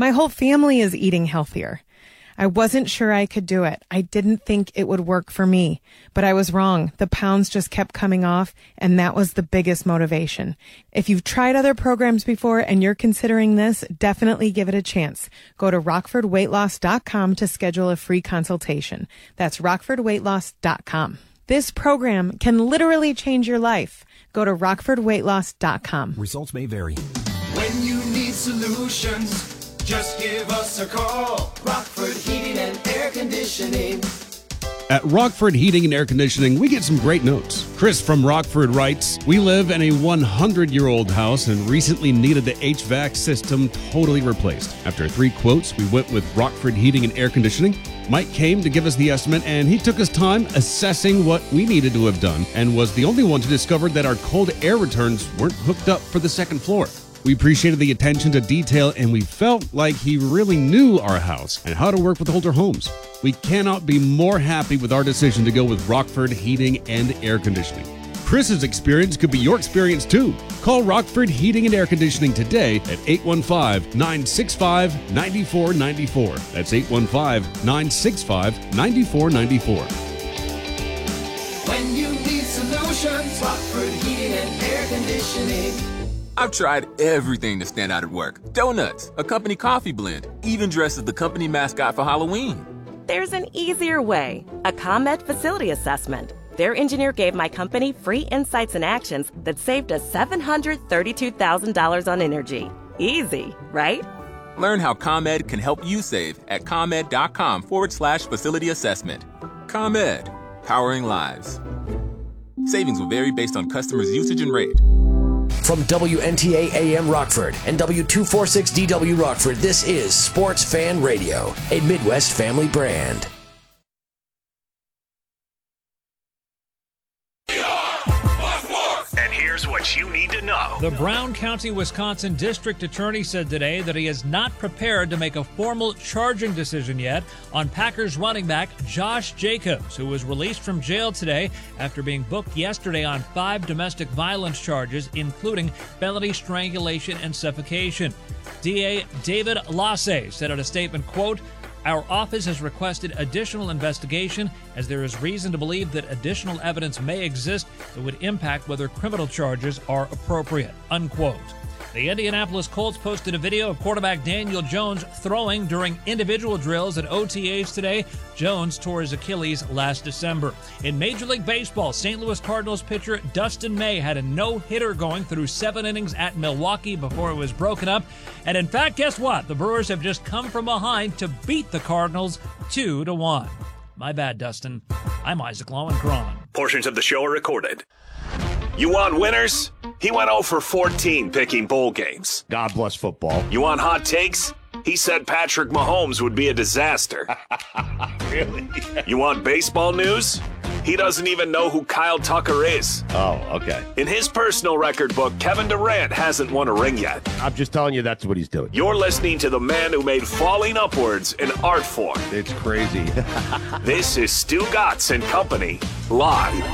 My whole family is eating healthier. I wasn't sure I could do it. I didn't think it would work for me, but I was wrong. The pounds just kept coming off, and that was the biggest motivation. If you've tried other programs before and you're considering this, definitely give it a chance. Go to rockfordweightloss.com to schedule a free consultation. That's rockfordweightloss.com. This program can literally change your life. Go to rockfordweightloss.com. Results may vary. When you need solutions, just give us a call. Rockford Heating and Air Conditioning. At Rockford Heating and Air Conditioning, we get some great notes. Chris from Rockford writes, "We live in a 100-year-old house and recently needed the HVAC system totally replaced. After 3 quotes, we went with Rockford Heating and Air Conditioning. Mike came to give us the estimate, and he took his time assessing what we needed to have done and was the only one to discover that our cold air returns weren't hooked up for the second floor. We appreciated the attention to detail, and we felt like he really knew our house and how to work with older homes. We cannot be more happy with our decision to go with Rockford Heating and Air Conditioning. Chris's experience could be your experience too. Call Rockford Heating and Air Conditioning today at 815-965-9494. That's 815-965-9494. When you need solutions, Rockford Heating and Air Conditioning. I've tried everything to stand out at work. Donuts, a company coffee blend, even dressed as the company mascot for Halloween. There's an easier way, a ComEd facility assessment. Their engineer gave my company free insights and actions that saved us $732,000 on energy. Easy, right? Learn how ComEd can help you save at ComEd.com/facility assessment. ComEd, powering lives. Savings will vary based on customers' usage and rate. From WNTA AM Rockford and W246DW Rockford, this is Sports Fan Radio, a Midwest family brand. And here's what you need to know. The Brown County, Wisconsin District Attorney said today that he is not prepared to make a formal charging decision yet on Packers running back Josh Jacobs, who was released from jail today after being booked yesterday on 5 domestic violence charges, including felony strangulation and suffocation. DA David Lasse said in a statement, quote, "Our office has requested additional investigation as there is reason to believe that additional evidence may exist that would impact whether criminal charges are appropriate," unquote. The Indianapolis Colts posted a video of quarterback Daniel Jones throwing during individual drills at OTAs today. Jones tore his Achilles last December. In Major League Baseball, St. Louis Cardinals pitcher Dustin May had a no-hitter going through 7 innings at Milwaukee before it was broken up. And in fact, guess what? The Brewers have just come from behind to beat the Cardinals 2-1. My bad, Dustin. I'm Isaac Lowenkron. Portions of the show are recorded. You want winners? He went 0 for 14 picking bowl games. God bless football. You want hot takes? He said Patrick Mahomes would be a disaster. Really? You want baseball news? He doesn't even know who Kyle Tucker is. Oh, okay. In his personal record book, Kevin Durant hasn't won a ring yet. I'm just telling you that's what he's doing. You're listening to the man who made falling upwards an art form. It's crazy. This is Stu Gatz and Company, live.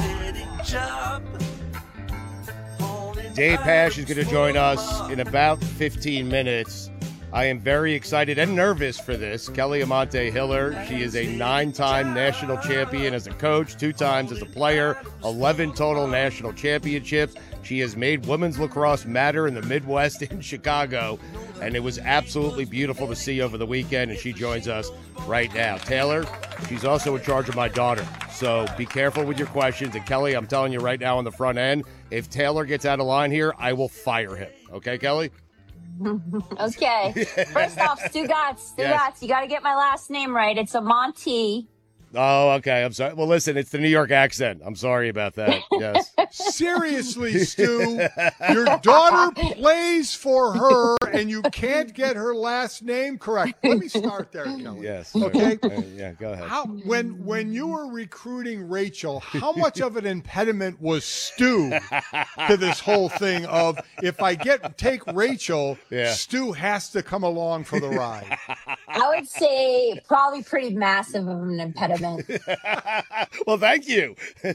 Dave Pasch is going to join us in about 15 minutes. I am very excited and nervous for this. Kelly Amante Hiller, she is a 9-time national champion as a coach, 2 times as a player, 11 total national championships. She has made women's lacrosse matter in the Midwest in Chicago, and it was absolutely beautiful to see over the weekend, and she joins us right now. Taylor, she's also in charge of my daughter, so be careful with your questions. And Kelly, I'm telling you right now on the front end, if Taylor gets out of line here, I will fire him. Okay, Kelly? Okay. First off, Stu Gatz, you got to get my last name right. It's Amante. Oh, okay. I'm sorry. Well, listen, it's the New York accent. I'm sorry about that. Yes. Seriously, Stu, your daughter plays for her, and you can't get her last name correct. Let me start there, Kelly. Yes. Okay. Yeah, go ahead. When you were recruiting Rachel, how much of an impediment was Stu to this whole thing of if I take Rachel, Stu has to come along for the ride? I would say probably pretty massive of an impediment. Well, thank you.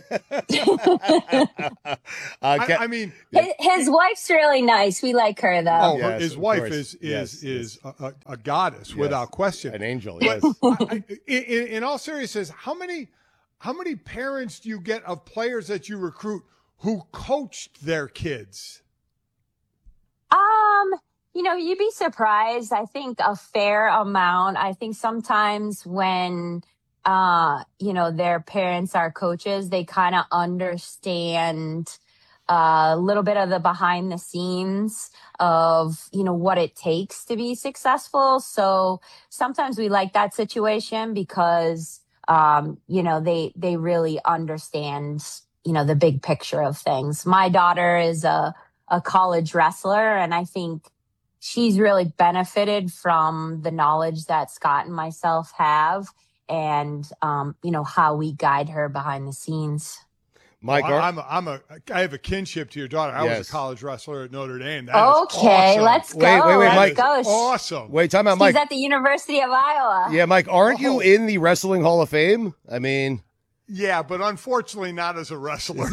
I mean, his wife's really nice. We like her though. Oh, Yes, his of wife course. is a goddess without question. An angel, yes. In all seriousness, how many parents do you get of players that you recruit who coached their kids? You'd be surprised. I think a fair amount. I think sometimes when their parents are coaches, they kind of understand a little bit of the behind the scenes of, what it takes to be successful. So sometimes we like that situation because, they really understand, the big picture of things. My daughter is a college wrestler, and I think she's really benefited from the knowledge that Scott and myself have and, how we guide her behind the scenes. Mike, I have a kinship to your daughter. I was a college wrestler at Notre Dame. That is Okay, awesome. let's go. Wait, let's Mike. go. Awesome. Wait, time out, She's Mike. at the University of Iowa. Yeah, Mike, aren't you in the Wrestling Hall of Fame? I mean... Yeah, but unfortunately not as a wrestler.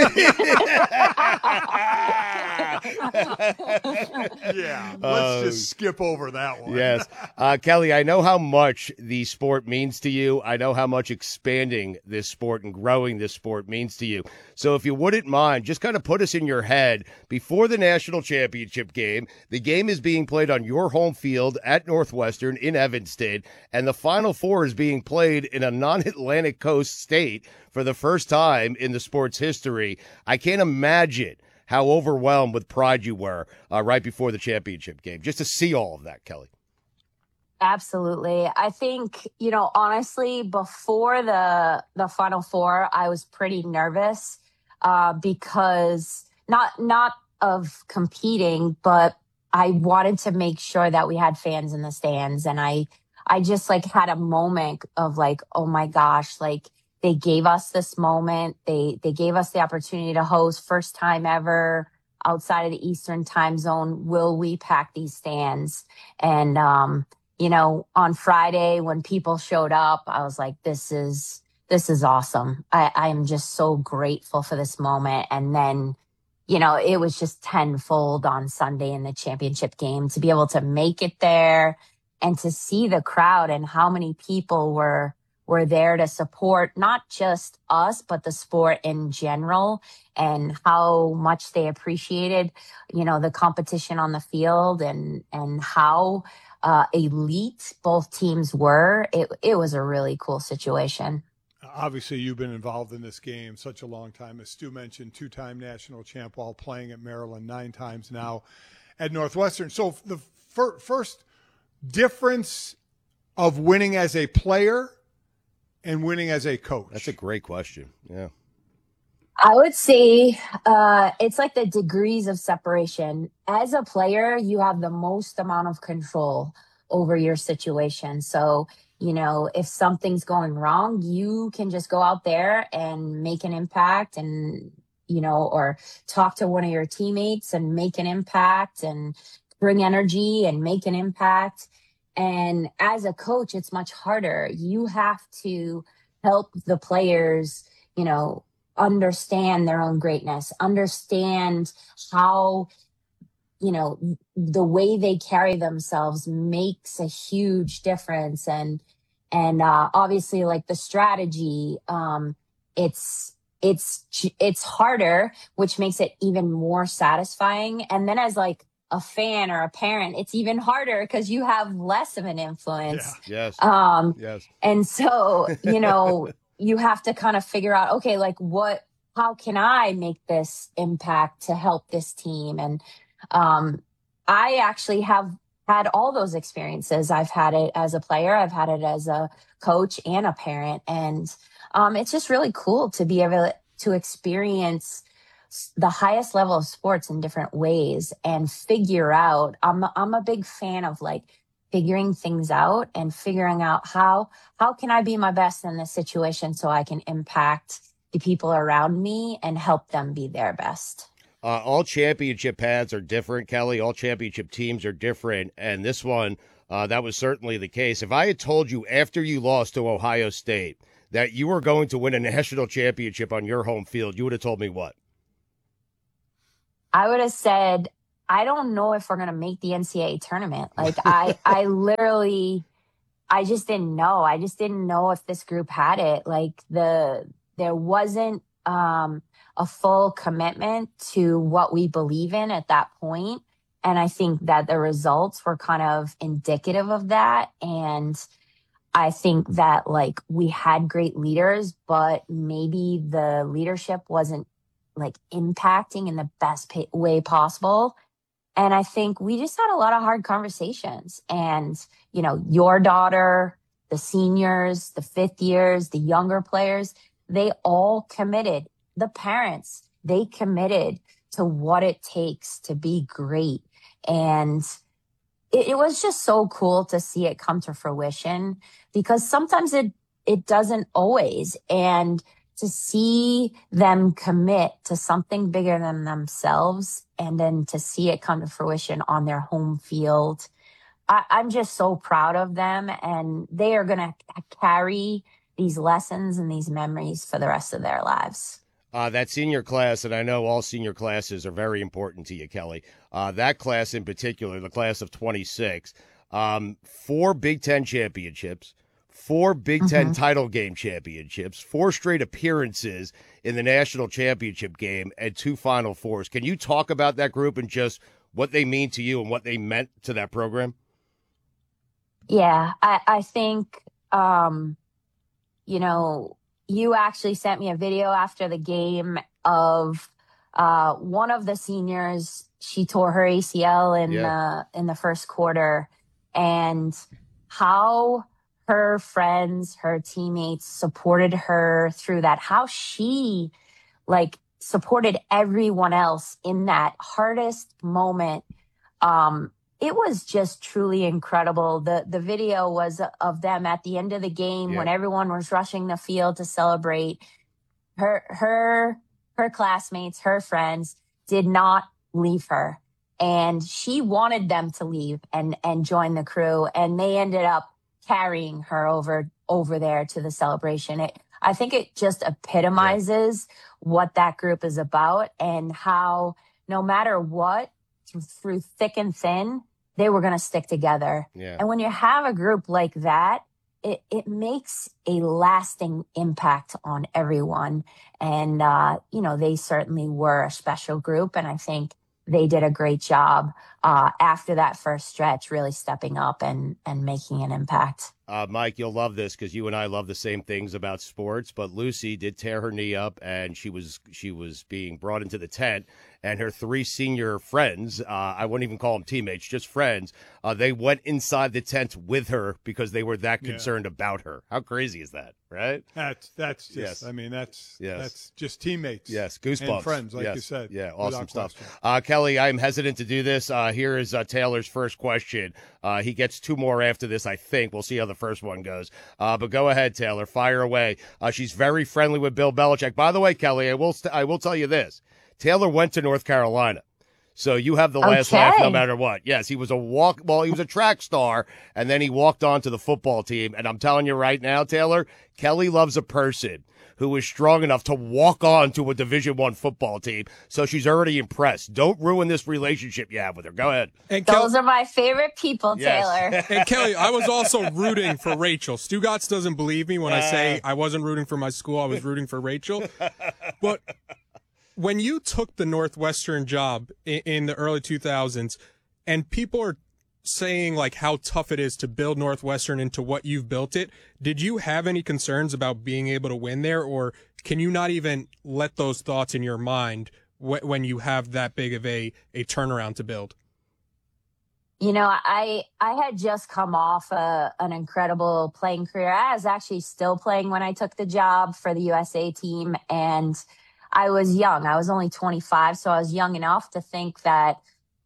Yeah, let's just skip over that one. Yes. Kelly, I know how much the sport means to you. I know how much expanding this sport and growing this sport means to you. So if you wouldn't mind, just kind of put us in your head before the national championship game. The game is being played on your home field at Northwestern in Evanston, and the Final Four is being played in a non-Atlantic coast state for the first time in the sport's history. I can't imagine how overwhelmed with pride you were right before the championship game, just to see all of that, Kelly. Absolutely. I think, honestly, before the Final Four, I was pretty nervous because not of competing, but I wanted to make sure that we had fans in the stands. And I just had a moment of oh my gosh, they gave us this moment. They gave us the opportunity to host, first time ever outside of the Eastern time zone. Will we pack these stands? And, on Friday when people showed up, I was like, this is awesome. I am just so grateful for this moment. And then, it was just tenfold on Sunday in the championship game to be able to make it there and to see the crowd and how many people were there to support not just us, but the sport in general, and how much they appreciated, the competition on the field and how elite both teams were. It was a really cool situation. Obviously, you've been involved in this game such a long time. As Stu mentioned, 2-time national champ while playing at Maryland, 9 times now at Northwestern. So the first difference of winning as a player and winning as a coach? That's a great question. Yeah. I would say it's like the degrees of separation. As a player, you have the most amount of control over your situation. So, if something's going wrong, you can just go out there and make an impact and, or talk to one of your teammates and make an impact and bring energy and make an impact. And as a coach, it's much harder. You have to help the players, understand their own greatness, understand how, the way they carry themselves makes a huge difference. And obviously the strategy, it's harder, which makes it even more satisfying. And then as a fan or a parent, it's even harder because you have less of an influence. Yeah. Yes. Yes. And so, you have to kind of figure out, okay, how can I make this impact to help this team? And I actually have had all those experiences. I've had it as a player, I've had it as a coach and a parent. And it's just really cool to be able to experience the highest level of sports in different ways and figure out. I'm a big fan of figuring things out and figuring out how can I be my best in this situation so I can impact the people around me and help them be their best. All championship paths are different, Kelly. All championship teams are different. And this one that was certainly the case. If I had told you after you lost to Ohio State that you were going to win a national championship on your home field, you would have told me what? I would have said, I don't know if we're going to make the NCAA tournament. Like, I literally, I just didn't know. I just didn't know if this group had it. Like, there wasn't a full commitment to what we believe in at that point. And I think that the results were kind of indicative of that. And I think that, like, we had great leaders, but maybe the leadership wasn't, like, impacting in the best way possible. And I think we just had a lot of hard conversations. And, you know, your daughter, the seniors, the fifth years, the younger players, they all committed. The parents, they committed to what it takes to be great. And it was just so cool to see it come to fruition, because sometimes it doesn't always. And to see them commit to something bigger than themselves and then to see it come to fruition on their home field, I'm just so proud of them. And they are going to carry these lessons and these memories for the rest of their lives. That senior class, and I know all senior classes are very important to you, Kelly. That class in particular, the class of 26, 4 Big Ten championships, 4 Big Ten title game championships, 4 straight appearances in the national championship game, and 2 Final Fours. Can you talk about that group and just what they mean to you and what they meant to that program? Yeah, I think, you know, you actually sent me a video after the game of one of the seniors. She tore her ACL in the first quarter, and how her friends, her teammates supported her through that, how she, like, supported everyone else in that hardest moment. It was just truly incredible. The video was of them at the end of the game when everyone was rushing the field to celebrate. Her classmates, her friends did not leave her, and she wanted them to leave and join the crew, and they ended up carrying her over there to the celebration. I think it just epitomizes what that group is about, and how no matter what, through thick and thin, they were going to stick together. Yeah. And when you have a group like that, it makes a lasting impact on everyone. And, you know, they certainly were a special group. And I think they did a great job after that first stretch, really stepping up and making an impact. Mike, you'll love this because you and I love the same things about sports, but Lucy did tear her knee up, and she was being brought into the tent, and her 3 senior friends, I wouldn't even call them teammates, just friends, they went inside the tent with her because they were that concerned about her. How crazy is that, right? That's just, I mean, that's just teammates. Yes, goosebumps. And friends, like you said. Yeah, awesome stuff. Kelly, I'm hesitant to do this. Here is Taylor's first question. He gets 2 more after this, I think. We'll see how the first one goes. But go ahead, Taylor. Fire away. She's very friendly with Bill Belichick. By the way, Kelly, I will tell you this. Taylor went to North Carolina. So you have the last laugh no matter what. Yes, he was he was a track star, and then he walked on to the football team. And I'm telling you right now, Taylor, Kelly loves a person who is strong enough to walk on to a Division I football team. So she's already impressed. Don't ruin this relationship you have with her. Go ahead. And those are my favorite people, Taylor. And Kelly, I was also rooting for Rachel. Stu Gatz doesn't believe me when I say I wasn't rooting for my school. I was rooting for Rachel. But when you took the Northwestern job in the early 2000s, and people are saying like how tough it is to build Northwestern into what you've built it, did you have any concerns about being able to win there, or can you not even let those thoughts in your mind when you have that big of a turnaround to build? You know, I had just come off an incredible playing career. I was actually still playing when I took the job for the USA team, and I was young. I was only 25, so I was young enough to think that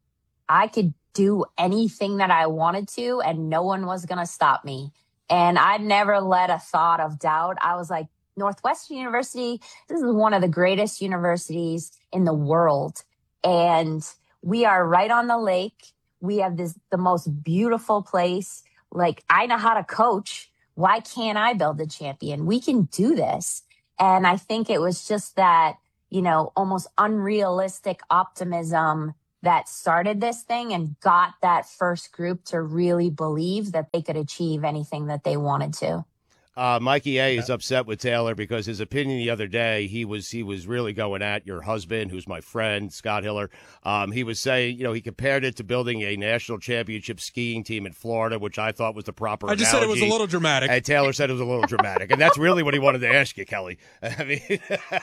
I could do anything that I wanted to, and no one was going to stop me. And I'd never let a thought of doubt. I was like, Northwestern University, this is one of the greatest universities in the world. And we are right on the lake. we have the most beautiful place. Like, I know how to coach. Why can't I build a champion? We can do this. And I think it was just that, almost unrealistic optimism that started this thing and got that first group to really believe that they could achieve anything that they wanted to. Mikey A is upset with Taylor because his opinion the other day, he was really going at your husband, who's my friend, Scott Hiller. He was saying, he compared it to building a national championship skiing team in Florida, which I thought was the proper I just analogy. said it was a little dramatic. And Taylor said it was a little dramatic. And that's really what he wanted to ask you, Kelly. I mean,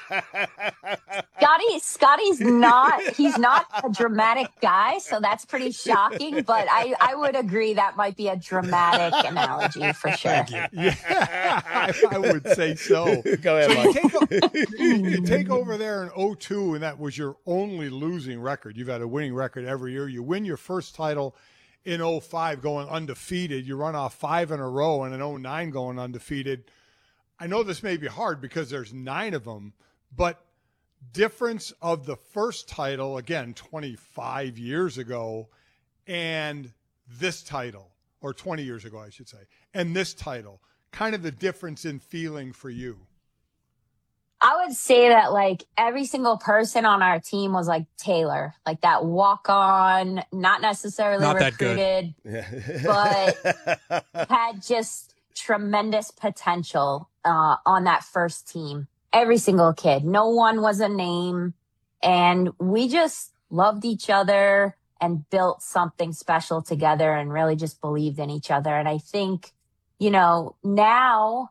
Scotty's he's not a dramatic guy, so that's pretty shocking. But I would agree that might be a dramatic analogy for sure. Yeah. I would say so. Go ahead, Mike. You take over there in 2002, and that was your only losing record. You've had a winning record every year. You win your first title in 2005 going undefeated. You run off 5 in a row, and in 2009 going undefeated. I know this may be hard because there's 9 of them, but difference of the first title, again, 25 years ago, and this title, or 20 years ago, I should say, and this title, kind of the difference in feeling for you? I would say that like every single person on our team was like Taylor, like that walk on, not necessarily not recruited, but had just tremendous potential on that first team. Every single kid, no one was a name, and we just loved each other and built something special together and really just believed in each other. And I think, now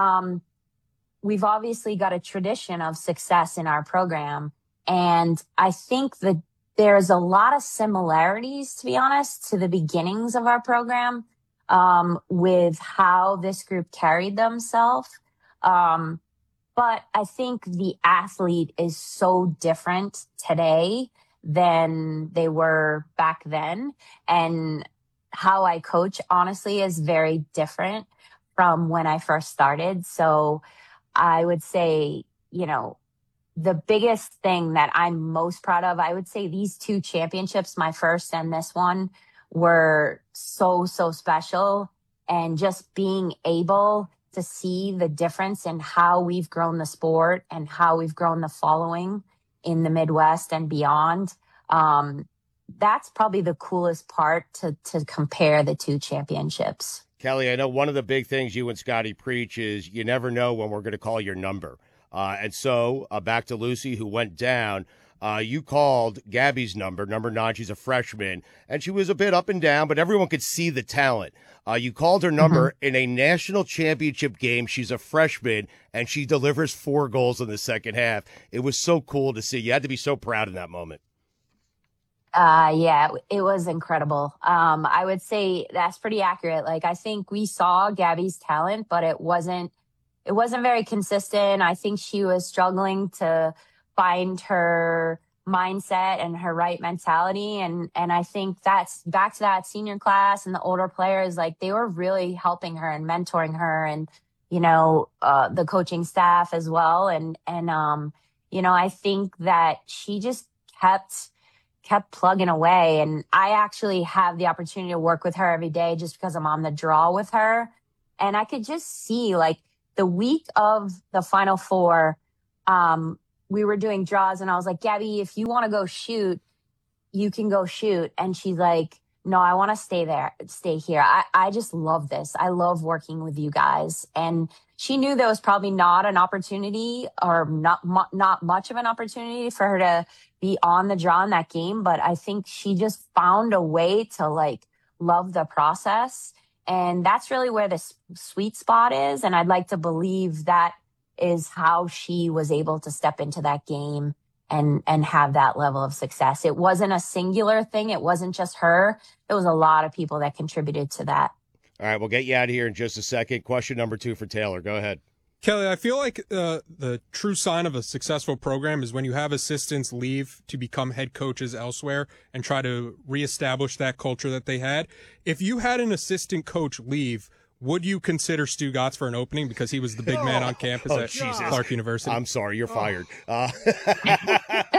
we've obviously got a tradition of success in our program. And I think that there's a lot of similarities, to be honest, to the beginnings of our program with how this group carried themselves. But I think the athlete is so different today than they were back then. And how I coach, honestly, is very different from when I first started. So I would say, the biggest thing that I'm most proud of, I would say these 2 championships, my first and this one, were so, so special. And just being able to see the difference in how we've grown the sport and how we've grown the following in the Midwest and beyond. That's probably the coolest part to compare the 2 championships. Kelly, I know one of the big things you and Scotty preach is you never know when we're going to call your number. And so back to Lucy, who went down. You called Gabby's number 9. She's a freshman, and she was a bit up and down, but everyone could see the talent. You called her number in a national championship game. She's a freshman, and she delivers 4 goals in the second half. It was so cool to see. You had to be so proud in that moment. Yeah, it was incredible. I would say that's pretty accurate. Like, I think we saw Gabby's talent, but it wasn't very consistent. I think she was struggling to find her mindset and her right mentality. And I think that's back to that senior class and the older players, like they were really helping her and mentoring her and, the coaching staff as well. And I think that she just kept plugging away. And I actually have the opportunity to work with her every day just because I'm on the draw with her. And I could just see like the week of the Final Four, we were doing draws and I was like, Gabby, if you want to go shoot, you can go shoot. And she's like, no, I want to stay here. I just love this. I love working with you guys. And she knew there was probably not an opportunity or not much of an opportunity for her to be on the draw in that game. But I think she just found a way to like love the process. And that's really where the sweet spot is. And I'd like to believe that is how she was able to step into that game and have that level of success. It wasn't a singular thing. It wasn't just her. It was a lot of people that contributed to that. All right, we'll get you out of here in just a second. Question number 2 for Taylor. Go ahead. Kelly, I feel like the true sign of a successful program is when you have assistants leave to become head coaches elsewhere and try to reestablish that culture that they had. If you had an assistant coach leave, would you consider Stu Gotts for an opening because he was the big man on campus at Clark University? I'm sorry, you're fired.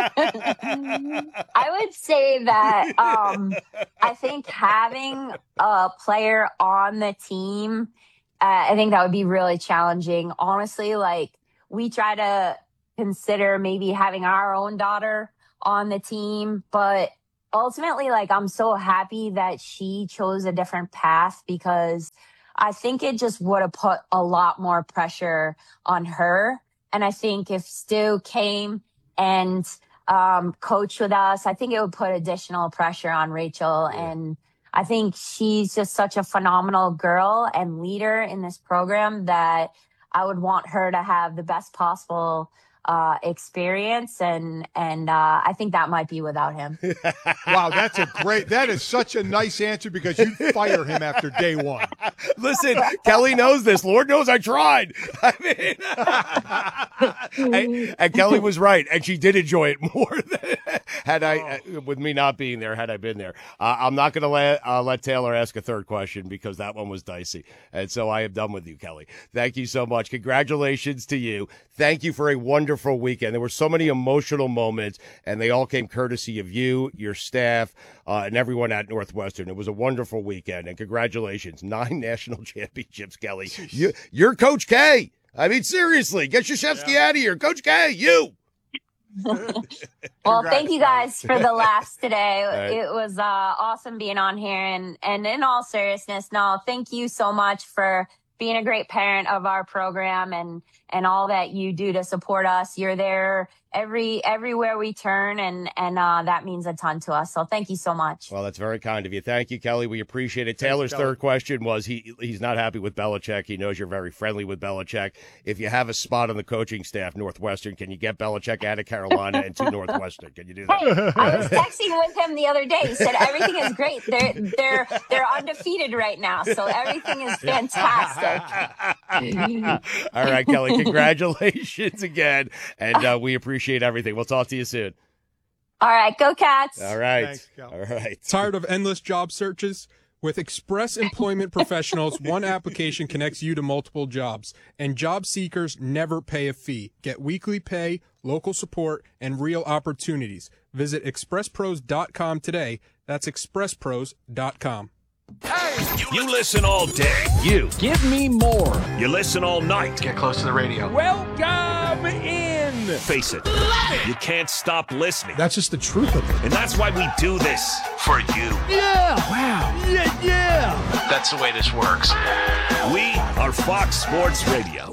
I would say that I think having a player on the team, I think that would be really challenging. Honestly, like we try to consider maybe having our own daughter on the team, but ultimately, like I'm so happy that she chose a different path because I think it just would have put a lot more pressure on her. And I think if Stu came and coached with us, I think it would put additional pressure on Rachel. Yeah. And I think she's just such a phenomenal girl and leader in this program that I would want her to have the best possible experience. And I think that might be without him. Wow, that is such a nice answer because you'd fire him after day one. Listen, Kelly knows this. Lord knows I tried. I mean, and Kelly was right, and she did enjoy it more than with me not being there, had I been there. I'm not going to let Taylor ask a third question because that one was dicey. And so I am done with you, Kelly. Thank you so much. Congratulations to you. Thank you for a wonderful weekend. There were so many emotional moments, and they all came courtesy of you, your staff, and everyone at Northwestern. It was a wonderful weekend, and congratulations. 9 national championships, Kelly. You're Coach K. I mean, seriously, get Krzyzewski out of here. Coach K, you. Well, thank you guys for the laughs today. Right. It was awesome being on here. And in all seriousness, no, thank you so much for being a great parent of our program and all that you do to support us. You're there everywhere we turn, and that means a ton to us. So thank you so much. Well, that's very kind of you. Thank you, Kelly. We appreciate it. Taylor's third question was he's not happy with Belichick. He knows you're very friendly with Belichick. If you have a spot on the coaching staff, Northwestern, can you get Belichick out of Carolina and to Northwestern? Can you do that? Hey, I was texting with him the other day. He said everything is great. They're undefeated right now, so everything is fantastic. All right, Kelly. Congratulations again, and we appreciate everything. We'll talk to you soon. All right, go Cats. All right. Thanks, Cal. All right. Tired of endless job searches? With Express Employment Professionals, one application connects you to multiple jobs, and job seekers never pay a fee. Get weekly pay, local support, and real opportunities. Visit expresspros.com today. That's expresspros.com. Hey, you listen all day. You Give me more. You listen all night. Get close to the radio. Welcome in. Face it, you can't stop listening. That's just the truth of it. And that's why we do this for you. Yeah. Wow. Yeah. That's the way this works. We are Fox Sports Radio.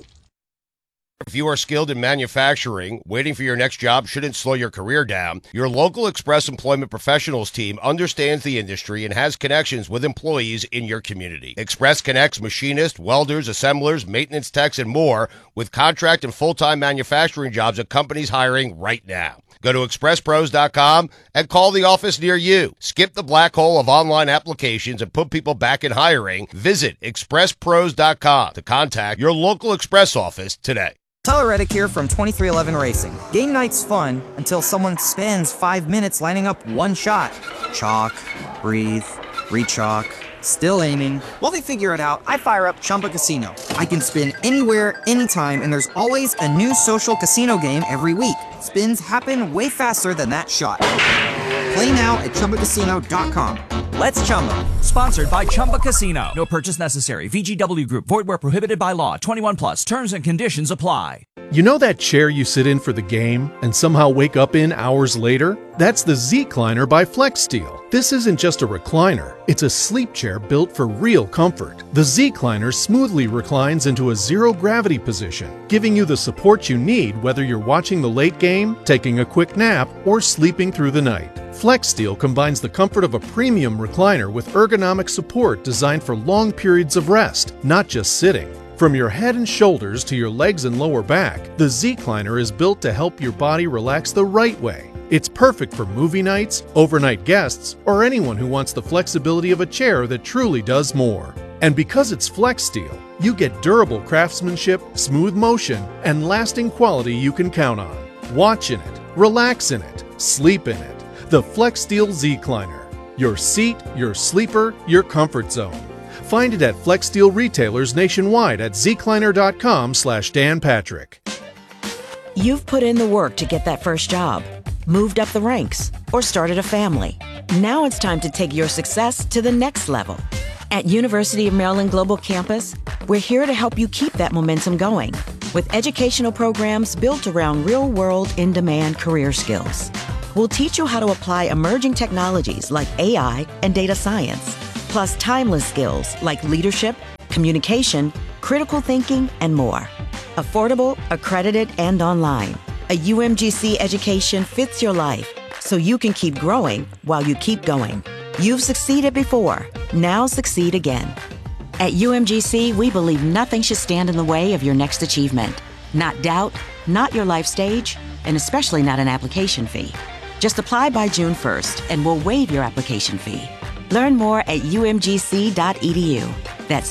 If you are skilled in manufacturing, waiting for your next job shouldn't slow your career down. Your local Express Employment Professionals team understands the industry and has connections with employees in your community. Express connects machinists, welders, assemblers, maintenance techs, and more with contract and full-time manufacturing jobs at companies hiring right now. Go to expresspros.com and call the office near you. Skip the black hole of online applications and put people back in hiring. Visit expresspros.com to contact your local Express office today. Tyler Reddick here from 2311 Racing. Game night's fun until someone spends 5 minutes lining up one shot. Chalk, breathe, re-chalk, still aiming. While they figure it out, I fire up Chumba Casino. I can spin anywhere, anytime, and there's always a new social casino game every week. Spins happen way faster than that shot. Play now at ChumbaCasino.com. Let's Chumba. Sponsored by Chumba Casino. No purchase necessary. VGW Group. Void where prohibited by law. 21 plus. Terms and conditions apply. You know that chair you sit in for the game and somehow wake up in hours later? That's the Z-Cliner by FlexSteel. This isn't just a recliner. It's a sleep chair built for real comfort. The Z-Cliner smoothly reclines into a zero-gravity position, giving you the support you need whether you're watching the late game, taking a quick nap, or sleeping through the night. FlexSteel combines the comfort of a premium recliner with ergonomic support designed for long periods of rest, not just sitting. From your head and shoulders to your legs and lower back, the Z-Cliner is built to help your body relax the right way. It's perfect for movie nights, overnight guests, or anyone who wants the flexibility of a chair that truly does more. And because it's FlexSteel, you get durable craftsmanship, smooth motion, and lasting quality you can count on. Watch in it, relax in it, sleep in it. The FlexSteel Z-Cliner. Your seat, your sleeper, your comfort zone. Find it at FlexSteel retailers nationwide at zcliner.com/Dan Patrick. You've put in the work to get that first job. moved up the ranks, or started a family. Now it's time to take your success to the next level. At University of Maryland Global Campus, we're here to help you keep that momentum going with educational programs built around real-world, in-demand career skills. We'll teach you how to apply emerging technologies like AI and data science, plus timeless skills like leadership, communication, critical thinking, and more. Affordable, accredited, and online. A UMGC education fits your life so you can keep growing while you keep going. You've succeeded before. Now succeed again. At UMGC, we believe nothing should stand in the way of your next achievement. Not doubt, not your life stage, and especially not an application fee. Just apply by June 1st and we'll waive your application fee. Learn more at umgc.edu. That's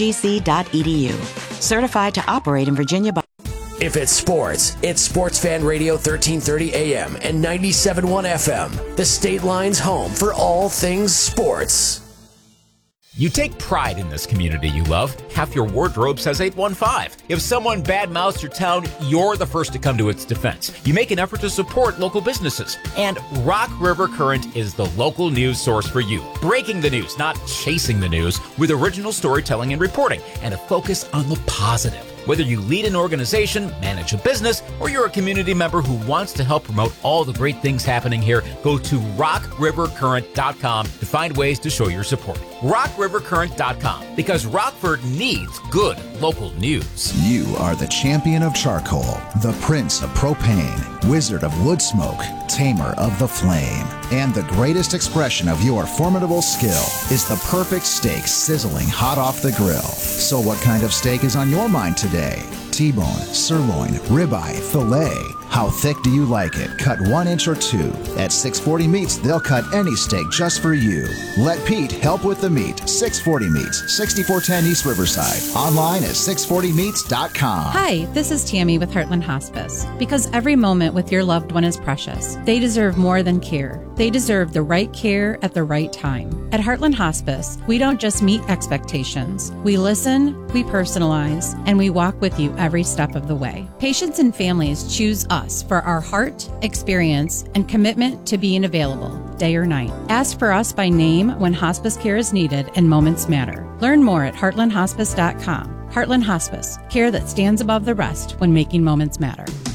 umgc.edu. Certified to operate in Virginia by... If it's sports, it's Sports Fan Radio 1330 AM and 97.1 FM, the State Line's home for all things sports. You take pride in this community you love. Half your wardrobe says 815. If someone badmouths your town, you're the first to come to its defense. You make an effort to support local businesses. And Rock River Current is the local news source for you. Breaking the news, not chasing the news, with original storytelling and reporting, and a focus on the positive. Whether you lead an organization, manage a business, or you're a community member who wants to help promote all the great things happening here, go to rockrivercurrent.com to find ways to show your support. rockrivercurrent.com, because Rockford needs good local news. You are the champion of charcoal, the prince of propane, wizard of wood smoke, tamer of the flame. And the greatest expression of your formidable skill is the perfect steak sizzling hot off the grill. So what kind of steak is on your mind today? T-bone, sirloin, ribeye, filet. How thick do you like it? Cut 1 inch or 2. At 640 Meats, they'll cut any steak just for you. Let Pete help with the meat. 640 Meats, 6410 East Riverside. Online at 640meats.com. Hi, this is Tammy with Heartland Hospice. Because every moment with your loved one is precious. They deserve more than care. They deserve the right care at the right time. At Heartland Hospice, we don't just meet expectations. We listen, we personalize, and we walk with you every step of the way. Patients and families choose us for our heart, experience, and commitment to being available, day or night. Ask for us by name when hospice care is needed and moments matter. Learn more at heartlandhospice.com. Heartland Hospice, care that stands above the rest when making moments matter.